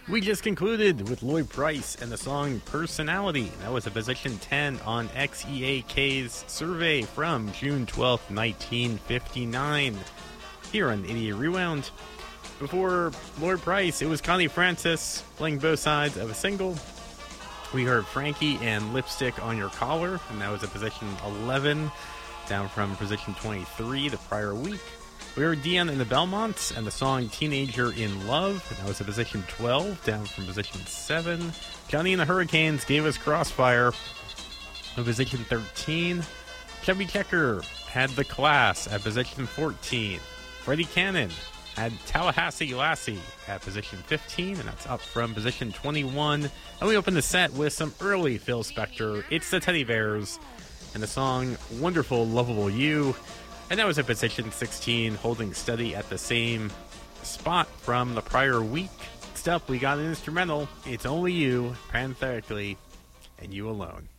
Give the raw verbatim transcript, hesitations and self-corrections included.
We just concluded with Lloyd Price and the song Personality. That was a position ten on X E A K's survey from June twelfth, nineteen fifty-nine. Here on Idiot Rewound. Before Lloyd Price, it was Connie Francis playing both sides of a single. We heard Frankie and Lipstick on Your Collar, and that was a position eleven, down from position twenty-three the prior week. We heard Dion and the Belmonts and the song Teenager in Love, and that was a position twelve, down from position seven. Johnny and the Hurricanes gave us Crossfire, a position thirteen. Chubby Checker had The Class at position fourteen. Freddie Cannon had Tallahassee Lassie at position fifteen, and that's up from position twenty-one. And we opened the set with some early Phil Spector, It's the Teddy Bears, and the song Wonderful Lovable You. And that was at position sixteen, holding steady at the same spot from the prior week. Next up, we got an instrumental, It's Only You, parenthetically, and You Alone.